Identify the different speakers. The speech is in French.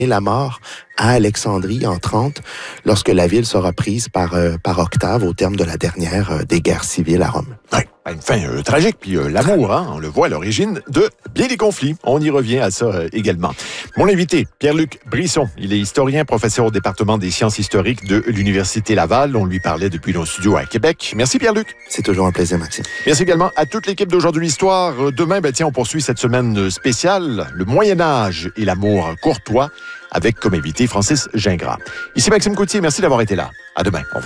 Speaker 1: la mort à Alexandrie en 30, lorsque la ville sera prise par Octave au terme de la dernière des guerres civiles à Rome.
Speaker 2: Ouais, une fin tragique, puis l'amour, on le voit à l'origine de bien des conflits. On y revient à ça également. Mon invité, Pierre-Luc Brisson, il est historien, professeur au département des sciences historiques de l'Université Laval. On lui parlait depuis nos studios à Québec. Merci Pierre-Luc.
Speaker 1: C'est toujours un plaisir, Maxime.
Speaker 2: Merci également à toute l'équipe d'Aujourd'hui Histoire. Demain, on poursuit cette semaine spéciale, le Moyen-Âge et l'amour courtois, avec comme invité Francis Gingras. Ici Maxime Coutier, merci d'avoir été là. À demain.